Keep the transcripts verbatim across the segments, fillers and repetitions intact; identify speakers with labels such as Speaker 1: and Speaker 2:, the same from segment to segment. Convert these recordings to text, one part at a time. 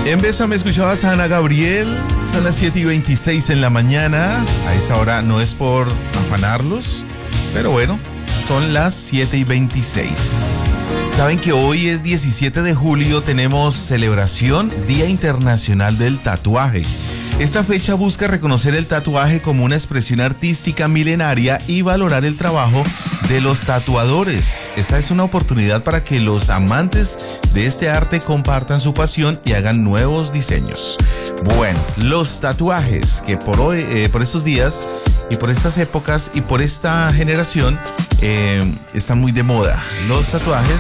Speaker 1: En Besa me escuchabas a Ana Gabriel. Son las siete y veintiséis en la mañana. A esta hora no es por afanarlos, pero bueno, son las siete y veintiséis. Saben que hoy es diecisiete de julio, tenemos celebración Día Internacional del Tatuaje. Esta fecha busca reconocer el tatuaje como una expresión artística milenaria y valorar el trabajo de los tatuadores. Esta es una oportunidad para que los amantes de este arte compartan su pasión y hagan nuevos diseños. Bueno, los tatuajes que por hoy, eh, por estos días y por estas épocas y por esta generación eh, están muy de moda. Los tatuajes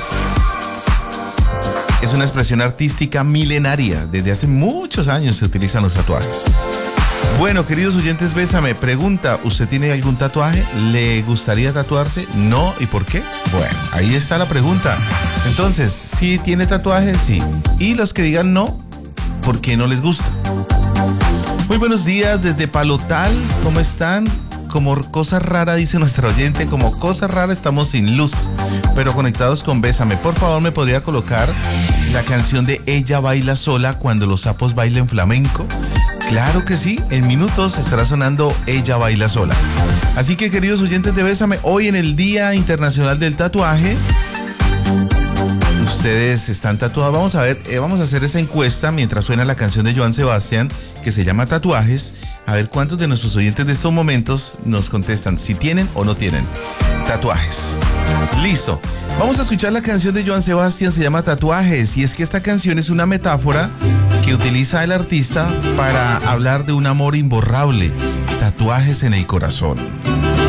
Speaker 1: es una expresión artística milenaria. Desde hace muchos años se utilizan los tatuajes. Bueno, queridos oyentes, Bésame, pregunta, ¿usted tiene algún tatuaje? ¿Le gustaría tatuarse? ¿No? ¿Y por qué? Bueno, ahí está la pregunta. Entonces, ¿sí tiene tatuajes? Sí. Y los que digan no, ¿por qué no les gusta? Muy buenos días desde Palotal, ¿cómo están? Como cosa rara, dice nuestra oyente, como cosa rara estamos sin luz, pero conectados con Bésame. Por favor, ¿me podría colocar la canción de Ella Baila Sola cuando los sapos bailen flamenco? Claro que sí, en minutos estará sonando Ella Baila Sola. Así que, queridos oyentes de Bésame, hoy en el Día Internacional del Tatuaje, ustedes están tatuados. Vamos a ver, eh, vamos a hacer esa encuesta mientras suena la canción de Joan Sebastián que se llama Tatuajes. A ver cuántos de nuestros oyentes de estos momentos nos contestan si tienen o no tienen tatuajes. Listo. Vamos a escuchar la canción de Joan Sebastián, se llama Tatuajes. Y es que esta canción es una metáfora que utiliza el artista para hablar de un amor imborrable. Tatuajes en el corazón.